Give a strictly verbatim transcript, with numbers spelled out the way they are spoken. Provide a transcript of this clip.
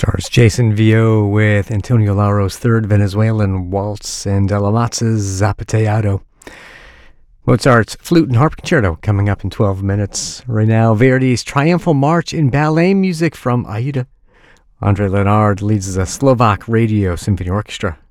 Stars Jason Vio with Antonio Lauro's third Venezuelan waltz and De La Mazza's Zapateado. Mozart's flute and harp concerto coming up in twelve minutes. Right now, Verdi's Triumphal March in ballet music from Aida. Andre Lenard leads the Slovak Radio Symphony Orchestra.